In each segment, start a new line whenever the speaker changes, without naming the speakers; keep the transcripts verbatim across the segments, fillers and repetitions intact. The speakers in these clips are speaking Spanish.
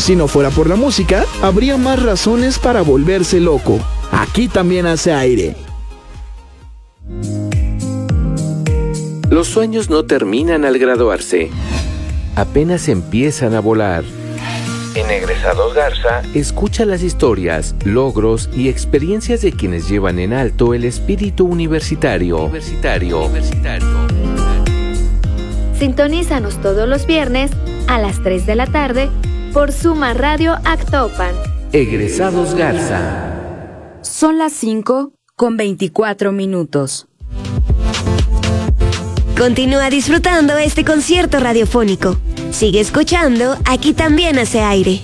Si no fuera por la música, habría más razones para volverse loco. Aquí también hace aire.
Los sueños no terminan al graduarse. Apenas empiezan a volar. En Egresados Garza, escucha las historias, logros y experiencias de quienes llevan en alto el espíritu universitario. Universitario. Universitario.
Sintonízanos todos los viernes a las tres de la tarde por Suma Radio Actopan.
Egresados Garza.
Son las cinco con veinticuatro minutos.
Continúa disfrutando este concierto radiofónico. Sigue escuchando, aquí también hace aire.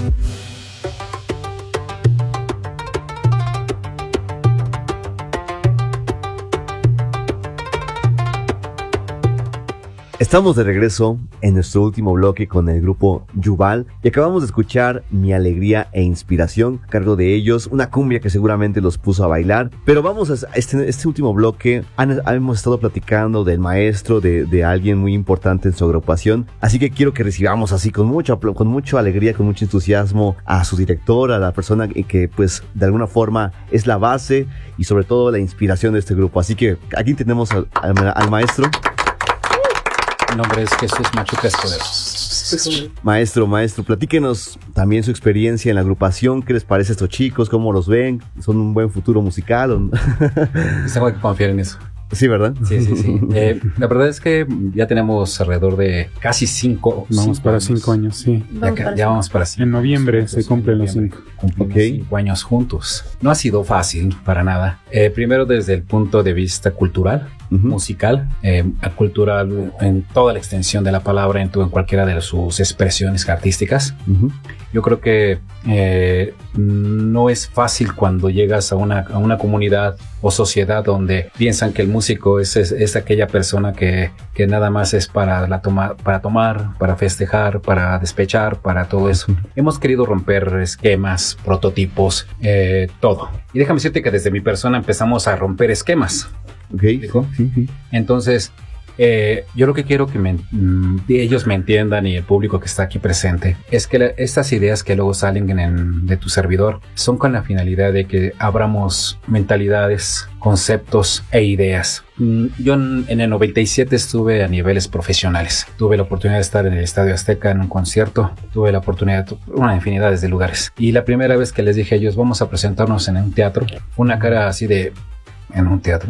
Estamos de regreso en nuestro último bloque con el grupo Yuval y acabamos de escuchar Mi Alegría e Inspiración, a cargo de ellos, una cumbia que seguramente los puso a bailar. Pero vamos a este, este último bloque, han, hemos estado platicando del maestro, de, de alguien muy importante en su agrupación, así que quiero que recibamos así con mucha, con mucha alegría, con mucho entusiasmo a su director, a la persona que pues de alguna forma es la base y sobre todo la inspiración de este grupo. Así que aquí tenemos al, al, al maestro.
Mi nombre es Jesús Machuca Escudero.
Maestro, maestro, platíquenos también su experiencia en la agrupación. ¿Qué les parece a estos chicos? ¿Cómo los ven? ¿Son un buen futuro musical? ¿O no?
Tengo que confiar en eso.
Sí, ¿verdad?
Sí, sí, sí. Eh, la verdad es que ya tenemos alrededor de casi cinco.
Vamos
cinco
para
años.
cinco años, sí.
Ya, ya cinco. Vamos para cinco.
En noviembre se cumplen los cinco.
Cumplimos okay. cinco años juntos. No ha sido fácil para nada. Eh, primero desde el punto de vista cultural, uh-huh. musical, eh, cultural en toda la extensión de la palabra, en, tu, en cualquiera de sus expresiones artísticas. Uh-huh. Yo creo que eh, no es fácil cuando llegas a una, a una comunidad o sociedad donde piensan que el músico es, es, es aquella persona que, que nada más es para, la toma, para tomar, para festejar, para despechar, para todo eso. Uh-huh. Hemos querido romper esquemas, prototipos, eh, todo. Y déjame decirte que desde mi persona empezamos a romper esquemas.
Okay. Sí, sí.
Entonces, eh, yo lo que quiero que me, mm, ellos me entiendan y el público que está aquí presente es que la, estas ideas que luego salen en, en, de tu servidor son con la finalidad de que abramos mentalidades, conceptos e ideas. Mm, yo en, en el noventa y siete estuve a niveles profesionales. Tuve la oportunidad de estar en el Estadio Azteca en un concierto. Tuve la oportunidad de una infinidad de lugares. Y la primera vez que les dije a ellos, vamos a presentarnos en un teatro, una cara así de... En un teatro.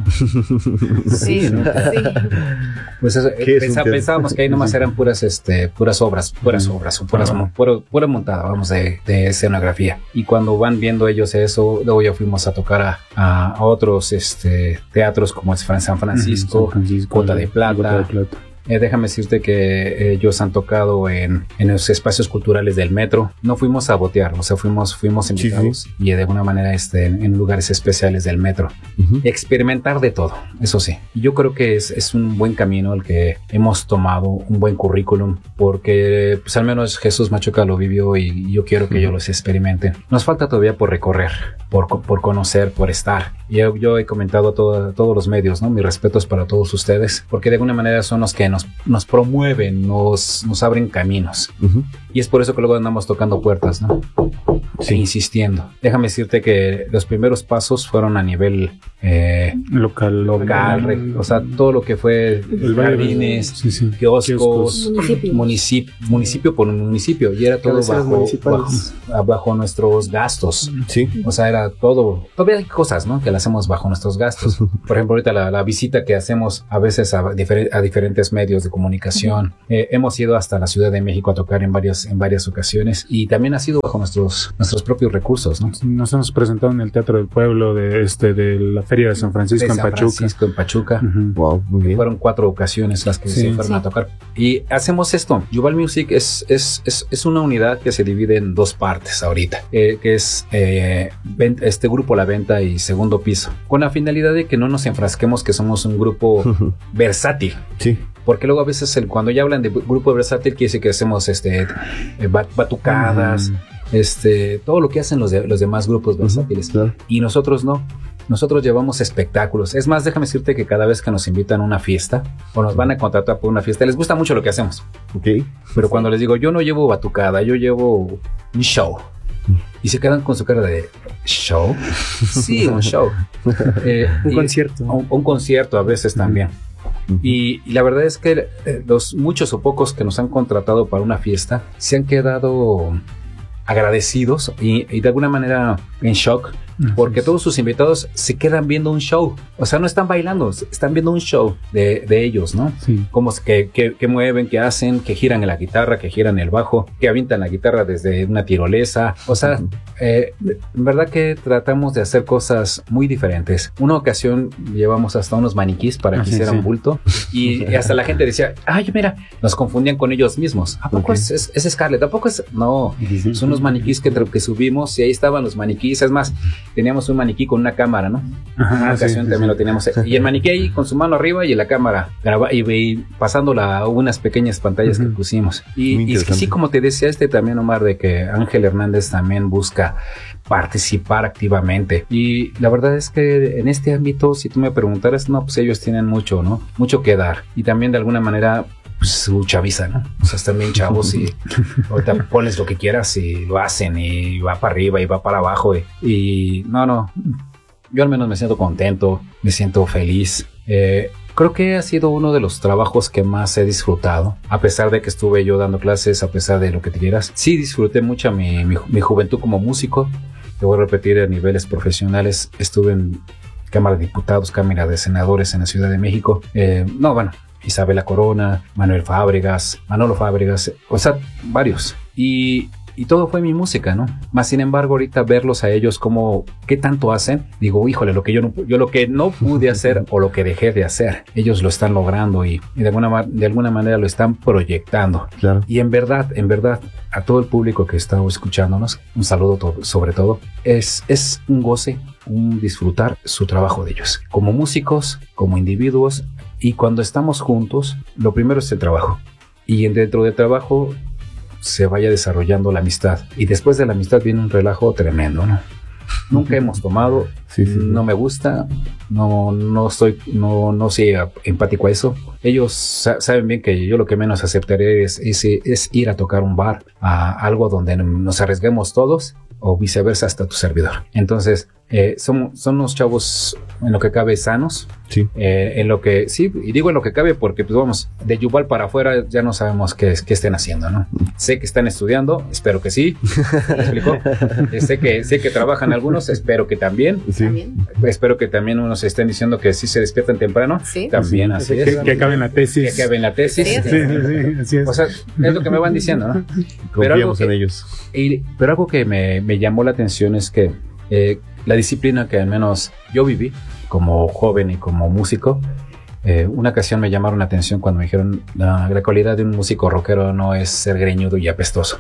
Sí, en un teatro. Sí.
Pues eso, pensa, pensábamos que ahí nomás eran puras, este, puras obras, puras obras, puras, uh-huh. pura, pura montada, vamos, de, de escenografía. Y cuando van viendo ellos eso, luego ya fuimos a tocar a, a, a otros, este, teatros como es San Francisco, uh-huh. San Francisco Bota de Plata. Bota de Plata. Eh, déjame decirte que ellos han tocado en, en los espacios culturales del metro. No fuimos a botear, o sea, fuimos, fuimos invitados sí, sí. y de alguna manera este, en, en lugares especiales del metro. Uh-huh. Experimentar de todo, eso sí. Yo creo que es, es un buen camino el que hemos tomado, un buen currículum, porque pues al menos Jesús Machuca lo vivió y yo quiero que uh-huh. ellos los experimenten. Nos falta todavía por recorrer, por, por conocer, por estar. Yo, yo he comentado a, todo, a todos los medios, ¿no? Mis respetos para todos ustedes, porque de alguna manera son los que nos, nos promueven, nos, nos abren caminos. Uh-huh. Y es por eso que luego andamos tocando puertas, ¿no? Sí. E insistiendo. Déjame decirte que los primeros pasos fueron a nivel eh,
local,
local re, o sea, todo lo que fue jardines, sí, sí. kioscos, municipio, municipio por municipio, y era todo bajo, bajo, bajo nuestros gastos.
Sí.
O sea, era todo. Todavía hay cosas, ¿no? Que las hacemos bajo nuestros gastos. Por ejemplo, ahorita la, la visita que hacemos a veces a, difer- a diferentes medios de comunicación. Eh, hemos ido hasta la Ciudad de México a tocar en varias, en varias ocasiones y también ha sido bajo nuestros, nuestros propios recursos, ¿no?
Nos hemos presentado en el Teatro del Pueblo de este de la Feria de San Francisco
de
en
San
Pachuca.
Francisco en Pachuca.
Uh-huh. Wow, muy bien.
Fueron cuatro ocasiones las que sí, se fueron sí. a tocar. Y hacemos esto. Yuval Music es, es, es, es una unidad que se divide en dos partes ahorita, eh, que es eh, este grupo La Venta y Segundo Piso, con la finalidad de que no nos enfrasquemos que somos un grupo uh-huh. versátil.
Sí.
Porque luego a veces el, cuando ya hablan de grupo versátil quiere decir que hacemos este batucadas, uh-huh. este todo lo que hacen los, de, los demás grupos versátiles. Uh-huh. Claro. Y nosotros no. nosotros llevamos espectáculos. Es más, déjame decirte que cada vez que nos invitan a una fiesta o nos van a contratar por una fiesta, les gusta mucho lo que hacemos.
Ok.
Pero cuando les digo, yo no llevo batucada, yo llevo un show. Y se quedan con su cara de ¿show? Sí, un show. Eh,
un
y,
concierto.
Un, un concierto a veces también. Uh-huh. Y, y la verdad es que eh, los muchos o pocos que nos han contratado para una fiesta se han quedado agradecidos y, y de alguna manera en shock, porque todos sus invitados se quedan viendo un show. O sea, no están bailando, están viendo un show de, de ellos, ¿no? Sí. Como que, que, que mueven, que hacen, que giran en la guitarra, que giran el bajo, que avientan la guitarra desde una tirolesa. O sea, eh, en verdad que tratamos de hacer cosas muy diferentes. Una ocasión llevamos hasta unos maniquís para que sí, hicieran sí. bulto y, y hasta la gente decía, ay, mira, nos confundían con ellos mismos. ¿A poco okay. es, es, es Scarlett? ¿A poco es? No, son unos maniquís que, que subimos y ahí estaban los maniquís. Es más, teníamos un maniquí con una cámara, ¿no? Ajá, una ocasión sí, también sí. lo teníamos. Y el maniquí ahí con su mano arriba y la cámara graba, y, y pasándola unas pequeñas pantallas uh-huh. que pusimos. Y, y es que sí, como te decía este también, Omar, de que Ángel Hernández también busca participar activamente. Y la verdad es que en este ámbito, si tú me preguntaras, no, pues ellos tienen mucho, ¿no? Mucho que dar. Y también de alguna manera pues, su chaviza, ¿no? O sea, están bien chavos y ahorita pones lo que quieras y lo hacen y va para arriba y va para abajo y, y no, no, yo al menos me siento contento, me siento feliz. Eh, creo que ha sido uno de los trabajos que más he disfrutado, a pesar de que estuve yo dando clases, a pesar de lo que te quieras. Sí, disfruté mucho mi, mi, mi juventud como músico. Te voy a repetir, a niveles profesionales estuve en Cámara de Diputados, Cámara de Senadores en la Ciudad de México. Eh, no, bueno, Isabela Corona, Manuel Fábregas, Manolo Fábregas, o sea, varios. Y, y todo fue mi música, ¿no? Más sin embargo, ahorita verlos a ellos como qué tanto hacen, digo, híjole, lo que yo no, yo lo que no pude hacer o lo que dejé de hacer, ellos lo están logrando y, y de alguna de alguna manera lo están proyectando. Claro. Y en verdad, en verdad, a todo el público que está escuchándonos, un saludo to- sobre todo, es, es un goce, un disfrutar su trabajo de ellos, como músicos, como individuos. Y cuando estamos juntos, lo primero es el trabajo. Y dentro del trabajo se vaya desarrollando la amistad. Y después de la amistad viene un relajo tremendo, ¿no? Nunca hemos tomado, sí, sí, no me gusta, no, no estoy, no, no soy empático a eso. Ellos sa- saben bien que yo lo que menos aceptaré es, es, es ir a tocar un bar, a algo donde nos arriesguemos todos, o viceversa hasta tu servidor. Entonces, eh, son, son unos chavos en lo que cabe sanos, sí. eh, en lo que, sí, y digo en lo que cabe porque, pues vamos, de Yuval para afuera ya no sabemos qué, qué estén haciendo, ¿no? Sé que están estudiando, espero que sí, ¿me explico? Eh, sé que, sé que trabajan algunos, espero que también, sí. ¿También? Espero que también unos estén diciendo que sí se despiertan temprano, sí. También sí. Así
que,
es.
Que acaben la tesis.
Que acaben la tesis.
Sí, sí, sí, así es.
O sea, es lo que me van diciendo, ¿no?
Confiamos algo que, en ellos.
Y, pero algo que me, me llamó la atención es que eh, la disciplina que al menos yo viví como joven y como músico, eh, una ocasión me llamaron la atención cuando me dijeron la, la cualidad de un músico rockero no es ser greñudo y apestoso.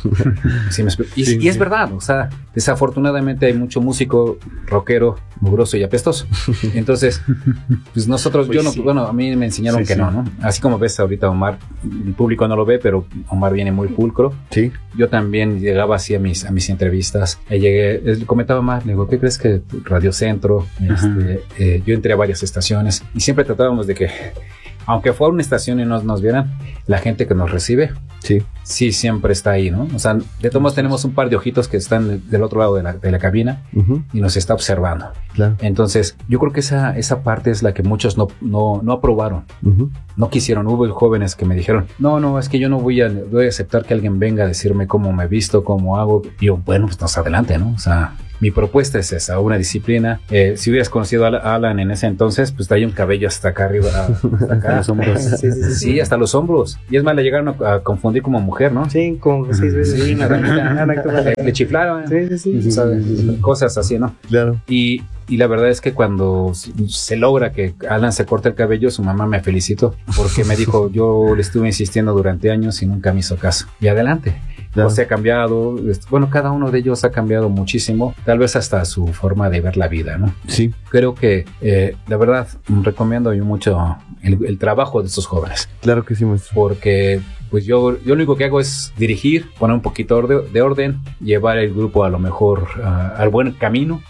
¿Sí me y, sí, y es sí. verdad, o sea, desafortunadamente hay mucho músico rockero mugroso y apestoso. Entonces, pues nosotros, pues yo no, sí. bueno, a mí me enseñaron sí, que sí. no, ¿no? Así como ves ahorita a Omar, el público no lo ve, pero Omar viene muy pulcro. Sí. Yo también llegaba así a mis, a mis entrevistas. Eh, llegué, le comentaba a Omar, le digo, ¿qué crees que Radio Centro? Este, eh, yo entré a varias estaciones y siempre tratábamos de que, aunque fuera una estación y no nos vieran, la gente que nos recibe, sí, sí siempre está ahí, ¿no? O sea, de todos modos tenemos un par de ojitos que están del otro lado de la, de la cabina uh-huh. y nos está observando. Claro. Entonces, yo creo que esa, esa parte es la que muchos no, no, no aprobaron, uh-huh. no quisieron. Hubo jóvenes que me dijeron, no, no, es que yo no voy a, voy a aceptar que alguien venga a decirme cómo me visto, cómo hago. Y yo, bueno, pues nos adelante, ¿no? O sea, mi propuesta es esa, una disciplina. Eh, si hubieras conocido a Alan en ese entonces, pues traía un cabello hasta acá arriba, hasta acá. Los hombros. Sí, sí, sí, sí, hasta los hombros. Y es más, le llegaron a, a confundir como mujer, ¿no?
Sí, como seis veces.
Sí, una ramita. le, le chiflaron.
Sí, sí, sí.
sí, ¿sabes? sí, sí. Cosas así, ¿no?
Claro.
Y, y la verdad es que cuando se logra que Alan se corte el cabello, su mamá me felicitó porque me dijo, yo le estuve insistiendo durante años y nunca me hizo caso. Y adelante. Claro. O se ha cambiado, bueno, cada uno de ellos ha cambiado muchísimo, tal vez hasta su forma de ver la vida, ¿no? Sí. Creo que, eh, la verdad, recomiendo yo mucho el, el trabajo de estos jóvenes.
Claro que sí, maestro.
Porque, pues yo, yo lo único que hago es dirigir, poner un poquito de, de orden, llevar el grupo a lo mejor uh, al buen camino,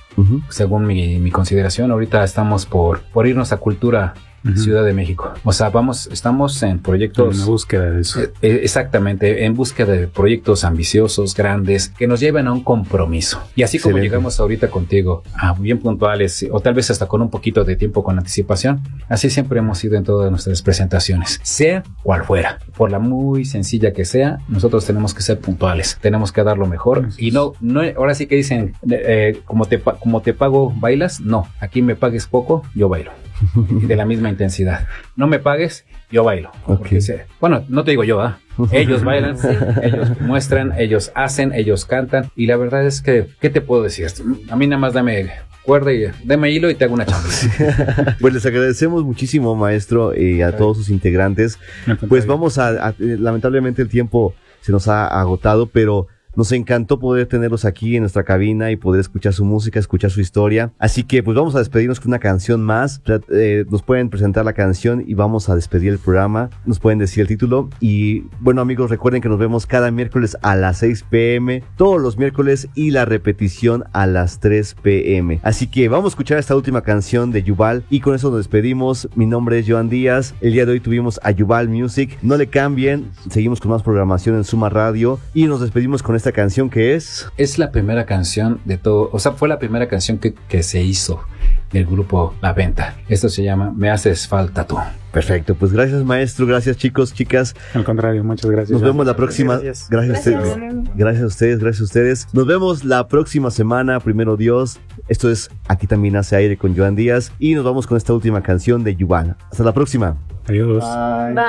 Uh-huh. Según mi, mi consideración, ahorita estamos por, por irnos a cultura. Uh-huh. Ciudad de México. O sea, vamos, estamos en proyectos...
En búsqueda de eso.
Eh, exactamente, en búsqueda de proyectos ambiciosos, grandes, que nos lleven a un compromiso. Y así como Excelente. Llegamos ahorita contigo, a bien puntuales, o tal vez hasta con un poquito de tiempo con anticipación, así siempre hemos ido en todas nuestras presentaciones, sea cual fuera. Por la muy sencilla que sea, nosotros tenemos que ser puntuales, tenemos que dar lo mejor. Y no, no ahora sí que dicen, eh, como, te, como te pago, bailas. No, aquí me pagues poco, yo bailo. De la misma intensidad. No me pagues, yo bailo. Okay. Porque se, bueno, no te digo yo, ¿eh? Ellos bailan, sí, ellos muestran, ellos hacen, ellos cantan. Y la verdad es que, ¿qué te puedo decir? A mí nada más dame cuerda y dame hilo y te hago una chamba.
Pues les agradecemos muchísimo, maestro, y a todos sus integrantes. Pues vamos a, a, lamentablemente el tiempo se nos ha agotado, pero nos encantó poder tenerlos aquí en nuestra cabina y poder escuchar su música, escuchar su historia. Así que pues vamos a despedirnos con una canción más. Eh, nos pueden presentar la canción y vamos a despedir el programa. Nos pueden decir el título. Y bueno, amigos, recuerden que nos vemos cada miércoles a las seis pm, todos los miércoles, y la repetición a las tres pm. Así que vamos a escuchar esta última canción de Yuval y con eso nos despedimos. Mi nombre es Joan Díaz. El día de hoy tuvimos a Yuval Music. No le cambien, seguimos con más programación en Suma Radio y nos despedimos con esta canción que es...
Es la primera canción de todo, o sea, fue la primera canción que, que se hizo del grupo La Venta. Esto se llama Me Haces Falta Tú.
Perfecto, pues gracias maestro, gracias chicos, chicas.
Al contrario, muchas gracias.
Nos vemos la próxima. Gracias, gracias, gracias. a ustedes. Gracias a ustedes, gracias a ustedes. Nos vemos la próxima semana, primero Dios. Esto es Aquí También Hace Aire con Joan Díaz y nos vamos con esta última canción de Yuval. Hasta la próxima.
Adiós.
Bye. Bye.